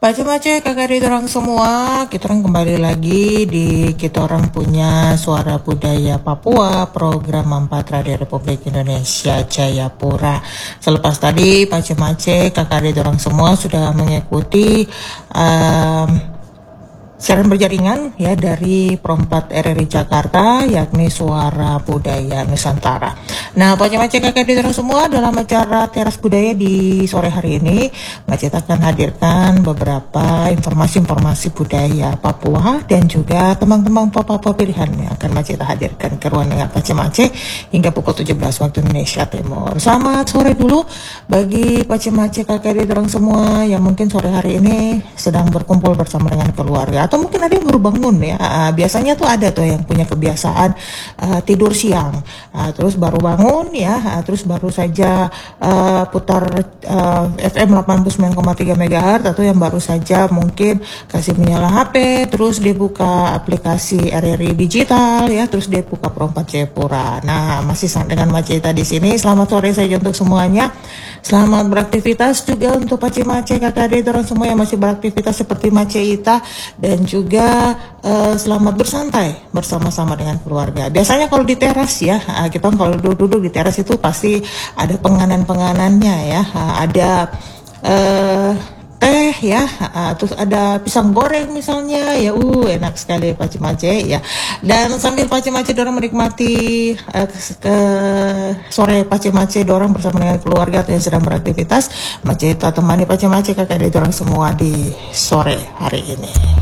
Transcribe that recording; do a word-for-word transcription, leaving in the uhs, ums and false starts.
Baca-baca kakak di orang semua, kita orang kembali lagi di kita orang punya Suara Budaya Papua, program empat Radio Republik Indonesia Jayapura. Selepas tadi baca-baca kakak di orang semua sudah mengikuti um, siaran berjaringan ya dari Perempat R R I Jakarta, yakni Suara Budaya Nusantara. Nah, baca-baca kakak di orang semua, dalam acara Teras Budaya di sore hari ini, Macet akan hadirkan beberapa informasi-informasi budaya Papua dan juga teman-teman Papua pilihan yang akan Macet hadirkan ke ruang dengar baca-baca hingga pukul tujuh belas waktu Indonesia Timur. Selamat sore dulu bagi baca-baca kakak di orang semua yang mungkin sore hari ini sedang berkumpul bersama dengan keluarga, atau mungkin ada yang baru bangun ya. Uh, biasanya tuh ada tuh yang punya kebiasaan uh, tidur siang, uh, terus baru bangun ya, uh, terus baru saja uh, putar uh, F M delapan puluh sembilan koma tiga megahertz, atau yang baru saja mungkin kasih menyala H P, terus dia buka aplikasi R R I digital ya, terus dia buka Perempat Jayapura. Nah, masih dengan Maceta di sini. Selamat sore saja untuk semuanya. Selamat beraktivitas juga untuk Pace-Mace kakak adik orang semua yang masih beraktivitas seperti Maceita, dan juga uh, selamat bersantai bersama-sama dengan keluarga. Biasanya kalau di teras ya, uh, kita kalau duduk-duduk di teras itu pasti ada penganan-penganannya ya, uh, ada uh, teh ya, uh, terus ada pisang goreng misalnya ya, uh enak sekali Pace-Mace ya. Dan sambil Pace-Mace dorang menikmati uh, ke, ke sore Pace-Mace dorang bersama dengan keluarga atau yang sedang beraktivitas, Maceta temani Pace-Mace kakak adik dorang semua di sore hari ini.